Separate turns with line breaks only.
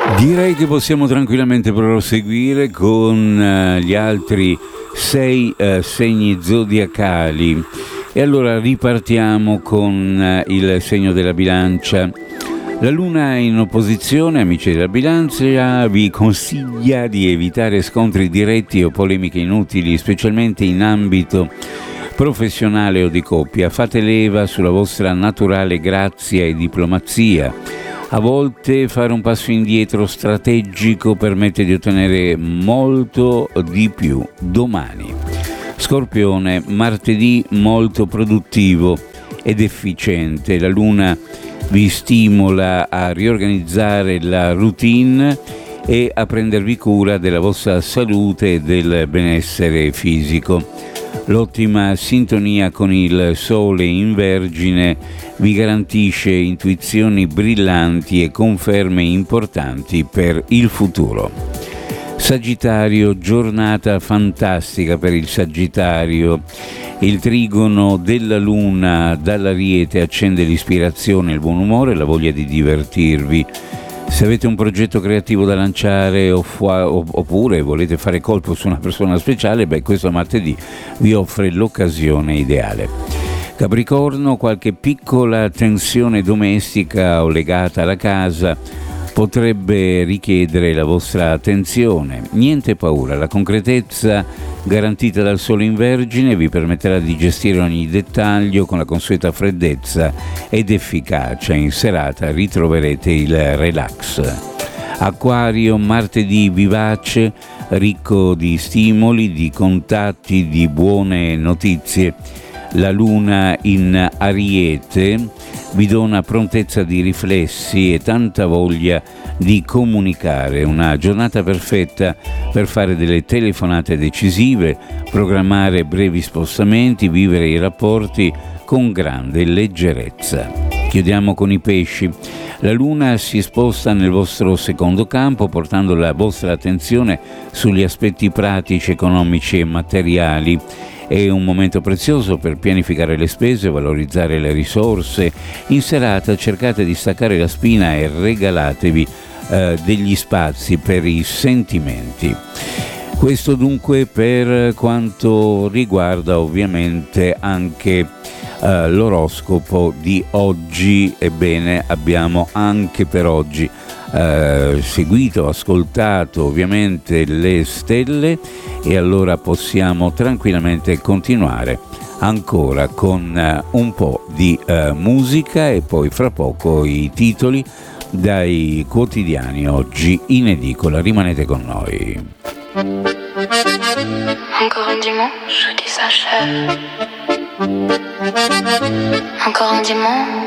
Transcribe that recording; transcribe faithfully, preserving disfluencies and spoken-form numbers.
Direi che possiamo tranquillamente proseguire con uh, gli altri sei uh, segni zodiacali. E allora ripartiamo con uh, il segno della Bilancia. La Luna in opposizione, amici della Bilancia, vi consiglia di evitare scontri diretti o polemiche inutili, specialmente in ambito professionale o di coppia. Fate leva sulla vostra naturale grazia e diplomazia. A volte fare un passo indietro strategico permette di ottenere molto di più domani. Scorpione, martedì molto produttivo ed efficiente. La Luna vi stimola a riorganizzare la routine e a prendervi cura della vostra salute e del benessere fisico. L'ottima sintonia con il Sole in Vergine vi garantisce intuizioni brillanti e conferme importanti per il futuro. Sagittario, giornata fantastica per il Sagittario. Il trigono della Luna dall'Ariete accende l'ispirazione, il buon umore e la voglia di divertirvi. Se avete un progetto creativo da lanciare o fu- oppure volete fare colpo su una persona speciale, beh, questo martedì vi offre l'occasione ideale. Capricorno, qualche piccola tensione domestica o legata alla casa potrebbe richiedere la vostra attenzione. Niente paura, la concretezza garantita dal Sole in Vergine vi permetterà di gestire ogni dettaglio con la consueta freddezza ed efficacia. In serata ritroverete il relax. Acquario, martedì vivace, ricco di stimoli, di contatti, di buone notizie. La Luna in Ariete vi dona prontezza di riflessi e tanta voglia di comunicare. Una giornata perfetta per fare delle telefonate decisive, programmare brevi spostamenti, vivere i rapporti con grande leggerezza. Chiudiamo con i pesci. La Luna si sposta nel vostro secondo campo, portando la vostra attenzione sugli aspetti pratici, economici e materiali. È un momento prezioso per pianificare le spese, valorizzare le risorse. In serata cercate di staccare la spina e regalatevi eh, degli spazi per i sentimenti. Questo dunque per quanto riguarda ovviamente anche eh, l'oroscopo di oggi. Ebbene, abbiamo anche per oggi eh, seguito, ascoltato ovviamente le stelle, e allora possiamo tranquillamente continuare ancora con eh, un po' di eh, musica e poi fra poco i titoli dai quotidiani oggi in edicola. Rimanete con noi.
Encore un dimanche qui s'achève. Encore un dimanche